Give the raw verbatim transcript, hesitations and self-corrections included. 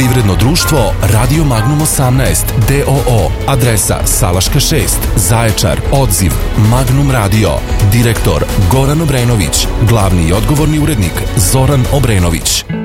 Privredno društvo Radio Magnum osamnaest D O O, adresa Salaška šest, Zaječar, odziv Magnum Radio, direktor Goran Obrenović, glavni i odgovorni urednik Zoran Obrenović.